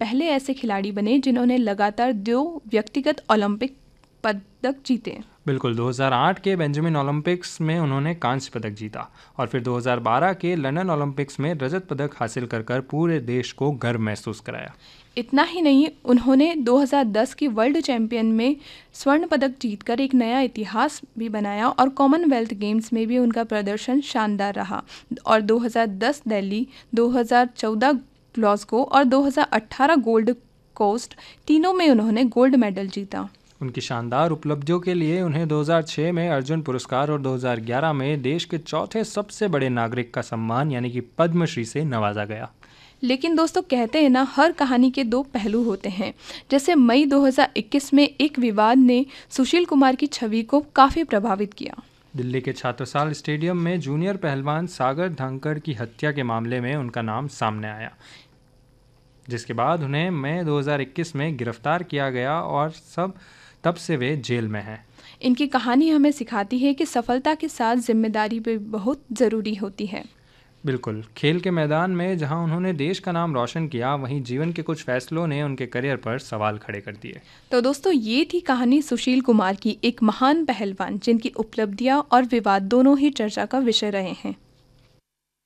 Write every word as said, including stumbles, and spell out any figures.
पहले ऐसे खिलाड़ी बने जिन्होंने लगातार दो व्यक्तिगत ओलंपिक पदक जीते। बिल्कुल, दो हज़ार आठ के बेंजामिन ओलंपिक्स में उन्होंने कांस्य पदक जीता और फिर दो हज़ार बारह के लंदन ओलंपिक्स में रजत पदक हासिल कर कर पूरे देश को गर्व महसूस कराया। इतना ही नहीं, उन्होंने दो हज़ार दस की वर्ल्ड चैंपियन में स्वर्ण पदक जीतकर एक नया इतिहास भी बनाया और कॉमनवेल्थ गेम्स में भी उनका प्रदर्शन शानदार रहा और दो हज़ार दस दिल्ली, दो हज़ार चौदह ग्लासगो और दो हज़ार अठारह गोल्ड कोस्ट तीनों में उन्होंने गोल्ड मेडल जीता। उनकी शानदार उपलब्धियों के लिए उन्हें दो हज़ार छह में अर्जुन पुरस्कार और दो हज़ार ग्यारह में देश के चौथे सबसे बड़े नागरिक का सम्मान यानी कि पद्मश्री से नवाजा गया। लेकिन दोस्तों, कहते हैं ना, हर कहानी के दो पहलू होते हैं। जैसे मई दो हज़ार इक्कीस में एक विवाद ने सुशील कुमार की छवि को काफ़ी प्रभावित किया। दिल्ली के छात्रसाल स्टेडियम में जूनियर पहलवान सागर धांकड़ की हत्या के मामले में उनका नाम सामने आया, जिसके बाद उन्हें मई दो हज़ार इक्कीस में गिरफ्तार किया गया और सब तब से वे जेल में हैं। इनकी कहानी हमें सिखाती है कि सफलता के साथ जिम्मेदारी भी बहुत ज़रूरी होती है। बिल्कुल, खेल के मैदान में जहां उन्होंने देश का नाम रोशन किया, वहीं जीवन के कुछ फैसलों ने उनके करियर पर सवाल खड़े कर दिए। तो दोस्तों, ये थी कहानी सुशील कुमार की, एक महान पहलवान जिनकी उपलब्धियां और विवाद दोनों ही चर्चा का विषय रहे हैं।